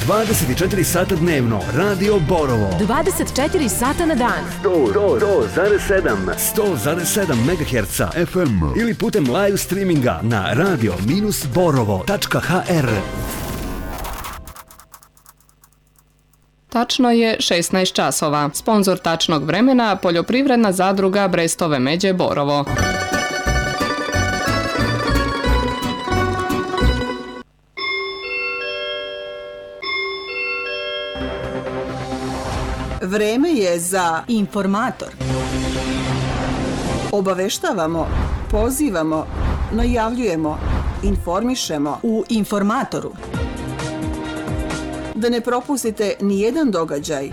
24 sata dnevno, Radio Borovo. 24 sata na dan. 100,7 MHz FM ili putem live streaminga na radio-borovo.hr. Tačno je 16 časova. Sponzor tačnog vremena, poljoprivredna zadruga Brestove Međe Borovo. Vreme je za informator. Obaveštavamo, pozivamo, najavljujemo, informišemo u informatoru. Da ne propustite ni jedan događaj.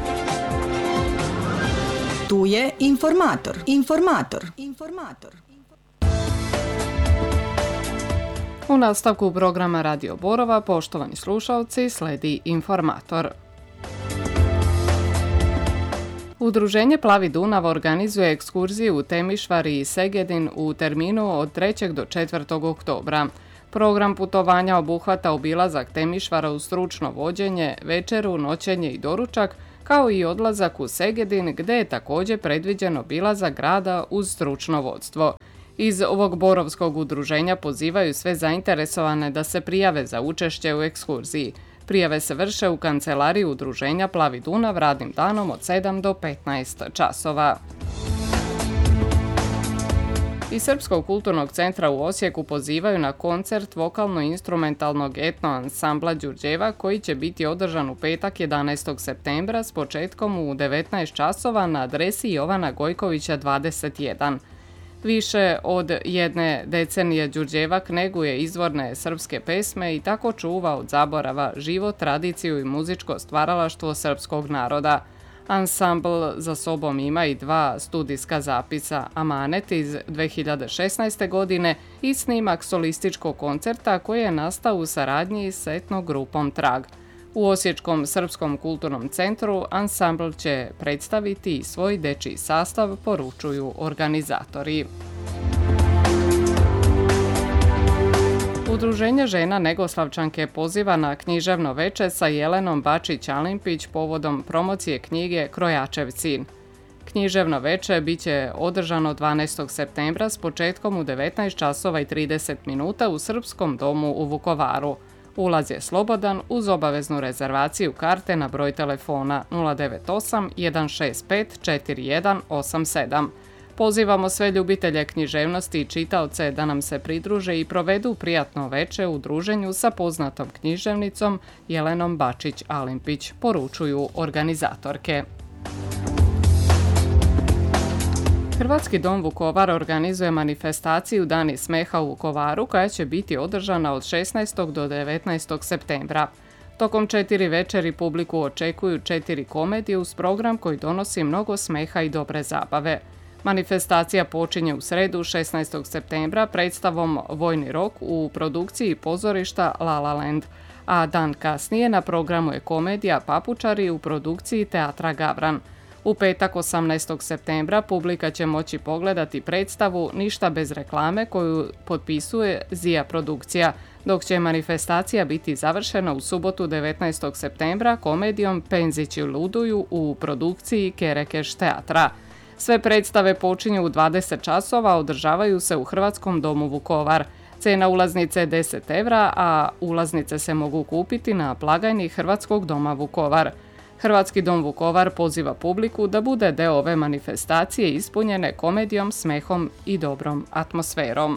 Tu je informator. U nastavku programa Radio Borova, poštovani slušalci, sledi informator. Udruženje Plavi Dunav organizuje ekskurziju u Temišvar i Segedin u terminu od 3. do 4. oktobra. Program putovanja obuhvata obilazak Temišvara uz stručno vođenje, večeru, noćenje i doručak, kao i odlazak u Segedin gdje je također predviđen obilazak grada uz stručno vodstvo. Iz ovog borovskog udruženja pozivaju sve zainteresovane da se prijave za učešće u ekskurziji. Prijave se vrše u kancelariji udruženja Plavi Dunav radnim danom od 7 do 15 časova. Iz Srpskog kulturnog centra u Osijeku pozivaju na koncert vokalno-instrumentalnog etno ansambla Đurđeva koji će biti održan u petak 11. septembra s početkom u 19 časova na adresi Jovana Gojkovića 21. Više od jedne decenije Đurđevak neguje izvorne srpske pesme i tako čuva od zaborava život, tradiciju i muzičko stvaralaštvo srpskog naroda. Ansambl za sobom ima i 2 studijska zapisa, Amanet iz 2016. godine i snimak solističkog koncerta koji je nastao u saradnji s etno grupom Trag. U Osječkom Srpskom kulturnom centru ansambl će predstaviti svoj dečiji sastav, poručuju organizatori. Udruženje žena Negoslavčanke poziva na književno veče sa Jelenom Bačić-Alimpić povodom promocije knjige Krojačev sin. Književno veče bit će održano 12. septembra s početkom u 19 časova i 30 minuta u Srpskom domu u Vukovaru. Ulaz je slobodan uz obaveznu rezervaciju karte na broj telefona 098 165 4187. Pozivamo sve ljubitelje književnosti i čitaoce da nam se pridruže i provedu prijatno veče u druženju sa poznatom književnicom Jelenom Bačić-Alimpić, poručuju organizatorke. Hrvatski dom Vukovar organizuje manifestaciju Dani smeha u Vukovaru koja će biti održana od 16. do 19. septembra. Tokom 4 večeri publiku očekuju 4 komedije uz program koji donosi mnogo smeha i dobre zabave. Manifestacija počinje u sredu 16. septembra predstavom Vojni rok u produkciji pozorišta La La Land, a dan kasnije na programu je komedija Papučari u produkciji Teatra Gavran. U petak 18. septembra publika će moći pogledati predstavu Ništa bez reklame koju potpisuje Zija produkcija, dok će manifestacija biti završena u subotu 19. septembra komedijom Penzići luduju u produkciji Kerekeš teatra. Sve predstave počinju u 20 časova, održavaju se u Hrvatskom domu Vukovar. Cena ulaznice je 10 evra, a ulaznice se mogu kupiti na blagajni Hrvatskog doma Vukovar. Hrvatski dom Vukovar poziva publiku da bude deo ove manifestacije ispunjene komedijom, smehom i dobrom atmosferom.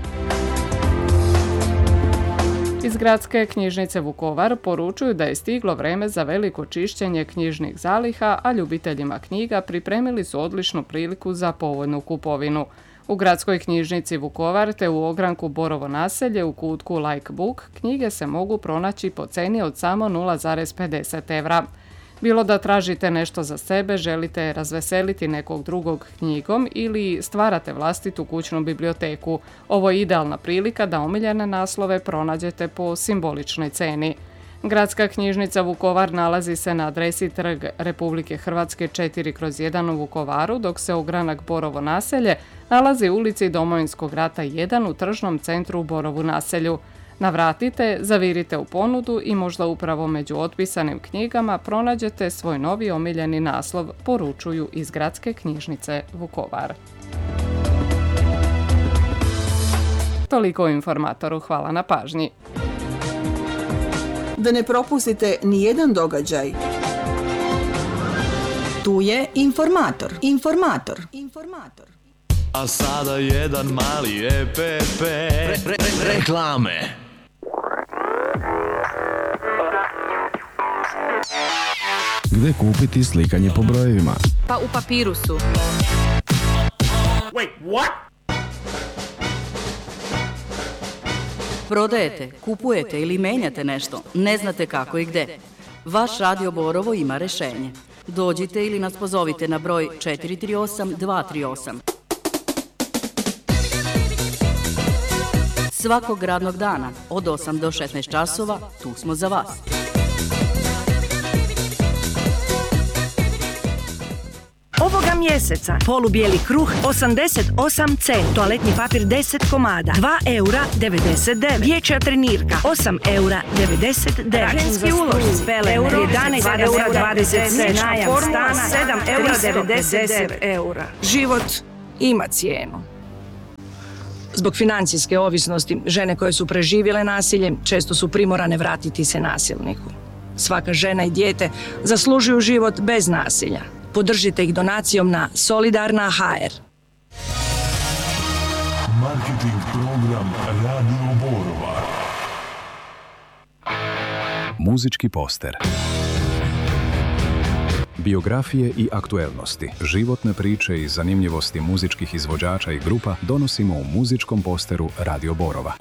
Iz Gradske knjižnice Vukovar poručuju da je stiglo vreme za veliko čišćenje knjižnih zaliha, a ljubiteljima knjiga pripremili su odličnu priliku za povoljnu kupovinu. U Gradskoj knjižnici Vukovar te u ogranku Borovo naselje u kutku Like Book knjige se mogu pronaći po ceni od samo 0,50 evra. Bilo da tražite nešto za sebe, želite razveseliti nekog drugog knjigom ili stvarate vlastitu kućnu biblioteku, ovo je idealna prilika da omiljene naslove pronađete po simboličnoj ceni. Gradska knjižnica Vukovar nalazi se na adresi Trg Republike Hrvatske 4/1 u Vukovaru, dok se ogranak Borovo naselje nalazi u ulici Domovinskog rata 1 u tržnom centru u Borovu naselju. Navratite, zavirite u ponudu i možda upravo među otpisanim knjigama pronađete svoj novi omiljeni naslov, poručuju iz Gradske knjižnice Vukovar. Toliko o Informatoru, hvala na pažnji. Da ne propustite ni jedan događaj. Tu je Informator. A sada jedan mali EPP. Reklame. Gde kupiti slikanje po brojevima? Pa u Papirusu. Prodajete, kupujete ili menjate nešto, ne znate kako i gde. Vaš Radio Borovo ima rešenje. Dođite ili nas pozovite na broj 438 238. Svakog radnog dana od 8 do 16 časova tu smo za vas. Ovoga mjeseca polubijeli kruh 88 c, toaletni papir 10 komada, 2 eura 99, dječja trenirka 8 eura 99, rahenski ulož spele euro 11 eura 20, najam stana 7 eura 99 eura. Život ima cijenu. Zbog financijske ovisnosti, žene koje su preživjele nasilje često su primorane vratiti se nasilniku. Svaka žena i dijete zaslužuju život bez nasilja. Podržite ih donacijom na Solidarna.hr. Marketing program Radio Borova. Muzički poster. Biografije i aktuelnosti, životne priče i zanimljivosti muzičkih izvođača i grupa donosimo u muzičkom posteru Radio Borova.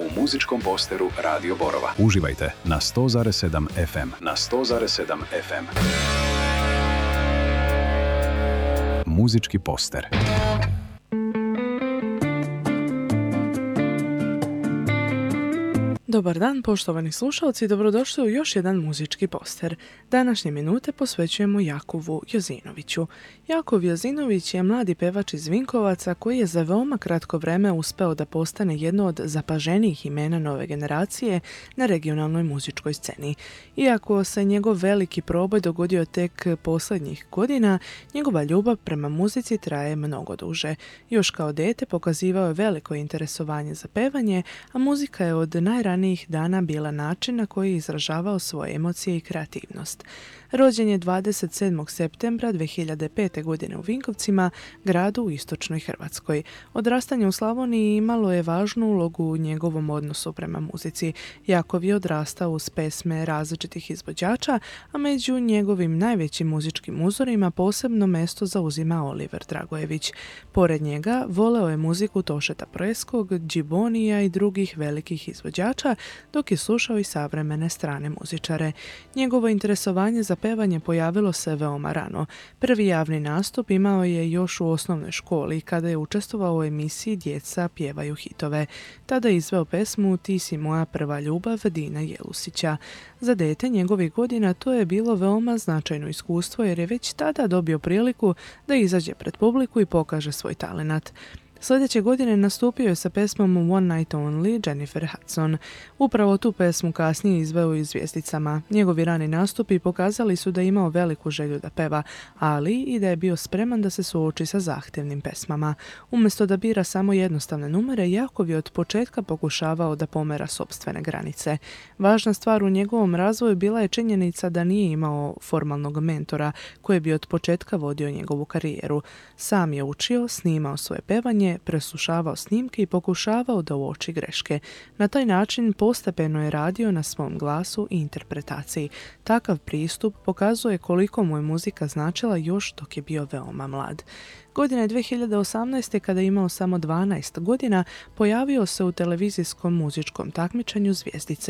Uživajte na 100,7 FM. Muzički poster. Dobar dan, poštovani slušalci, dobrodošli u još jedan muzički poster. Današnje minute posvećujemo Jakovu Jozinoviću. Jakov Jozinović je mladi pevač iz Vinkovaca koji je za veoma kratko vreme uspeo da postane jedno od zapaženijih imena nove generacije na regionalnoj muzičkoj sceni. Iako se njegov veliki proboj dogodio tek posljednjih godina, njegova ljubav prema muzici traje mnogo duže. Još kao dete pokazivao je veliko interesovanje za pevanje, a muzika je od najranijih dana bila način na koji je izražavao svoje emocije i kreativnost. Rođen je 27. septembra 2005. godine u Vinkovcima, gradu u istočnoj Hrvatskoj. Odrastanje u Slavoniji imalo je važnu ulogu u njegovom odnosu prema muzici. Jakov je odrastao uz pesme različitih izvođača, a među njegovim najvećim muzičkim uzorima posebno mesto zauzima Oliver Dragojević. Pored njega voleo je muziku Tošeta Proeskog, Džibonija i drugih velikih izvođača, dok je slušao i savremene strane muzičare. Njegovo interesovanje za pevanje pojavilo se veoma rano. Prvi javni nastup imao je još u osnovnoj školi kada je učestvovao u emisiji Djeca pjevaju hitove. Tada je izveo pesmu Ti si moja prva ljubav Dina Jelusića. Za dete njegovih godina to je bilo veoma značajno iskustvo jer je već tada dobio priliku da izađe pred publiku i pokaže svoj talenat. Sljedeće godine nastupio je sa pesmom One Night Only Jennifer Hudson. Upravo tu pesmu kasnije izveo i Zvijezdicama. Njegovi rani nastupi pokazali su da je imao veliku želju da peva, ali i da je bio spreman da se suoči sa zahtjevnim pesmama. Umjesto da bira samo jednostavne numere, Jakov je od početka pokušavao da pomera sopstvene granice. Važna stvar u njegovom razvoju bila je činjenica da nije imao formalnog mentora koji bi od početka vodio njegovu karijeru. Sam je učio, snimao svoje pevanje, preslušavao snimke i pokušavao da uoči greške. Na taj način postepeno je radio na svom glasu i interpretaciji. Takav pristup pokazuje koliko mu je muzika značila još dok je bio veoma mlad. Godine 2018. kada je imao samo 12 godina, pojavio se u televizijskom muzičkom takmičenju Zvijezdice.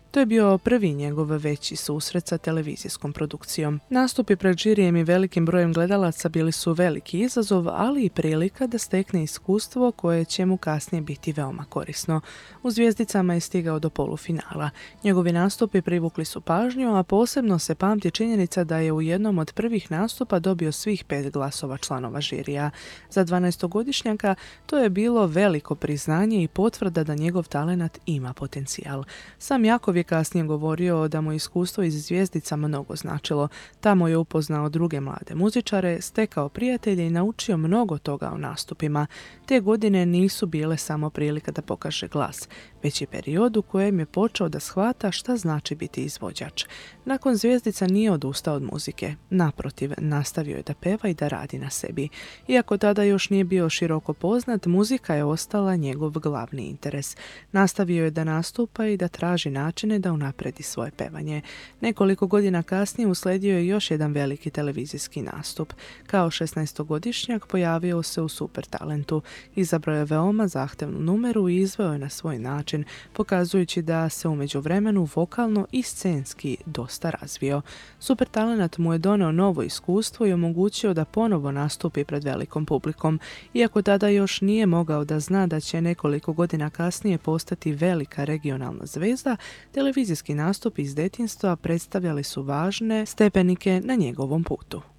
To je bio prvi njegov veći susret sa televizijskom produkcijom. Nastupi pred žirijem i velikim brojem gledalaca bili su veliki izazov, ali i prilika da stekne iskustvo koje će mu kasnije biti veoma korisno. U Zvijezdicama je stigao do polufinala. Njegovi nastupi privukli su pažnju, a posebno se pamti činjenica da je u jednom od prvih nastupa dobio svih 5 glasova članova žirija. Za 12-godišnjaka to je bilo veliko priznanje i potvrda da njegov talenat ima potencijal. Sam Jakov je kasnije govorio da mu iskustvo iz Zvijezdica mnogo značilo. Tamo je upoznao druge mlade muzičare, stekao prijatelje i naučio mnogo toga o nastupima. Te godine nisu bile samo prilika da pokaže glas, već i period u kojem je počeo da shvata šta znači biti izvođač. Nakon Zvijezdica nije odustao od muzike. Naprotiv, nastavio je da peva i da radi na sebi. Iako tada još nije bio široko poznat, muzika je ostala njegov glavni interes. Nastavio je da nastupa i da traži načine da unapredi svoje pevanje. Nekoliko godina kasnije usledio je još jedan veliki televizijski nastup. Kao 16-godišnjak pojavio se u Super talentu. Izabrao je veoma zahtevnu numeru i izveo je na svoj način, pokazujući da se u međuvremenu vokalno i scenski dosta razvio. Super talent mu je doneo novo iskustvo i omogućio da ponovo nastupi pred velikom publikom. Iako tada još nije mogao da zna da će nekoliko godina kasnije postati velika regionalna zvezda, televizijski nastup iz djetinjstva predstavljali su važne stepenike na njegovom putu.